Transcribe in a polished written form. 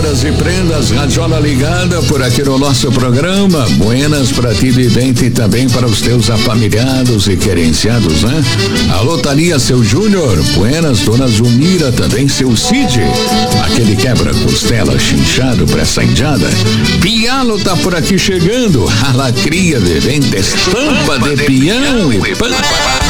Compras e prendas, radiola ligada por aqui no nosso programa. Buenas para ti, vivente, e também para os teus afamiliados e querenciados, né? Alô, Thalia, seu Júnior. Buenas, dona Zumira, também seu Cid. Aquele quebra-costela chinchado pra essa indiada. Pialo tá por aqui chegando. A lacria, vivente, estampa de peão e pampa.